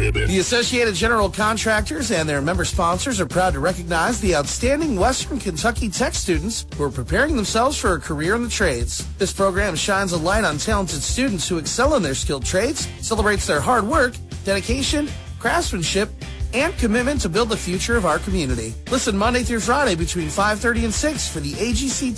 The Associated General Contractors and their member sponsors are proud to recognize the outstanding Western Kentucky Tech students who are preparing themselves for a career in the trades. This program shines a light on talented students who excel in their skilled trades, celebrates their hard work, dedication, craftsmanship, and commitment to build the future of our community. Listen Monday through Friday between 5:30 and 6 for the AGC